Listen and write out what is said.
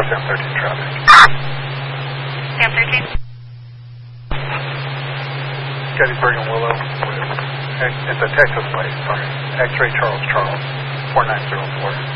Sam 13 traffic. Sam 13. Gettysburg and Willow. It's a Texas place, sorry. X-ray Charles, 4904.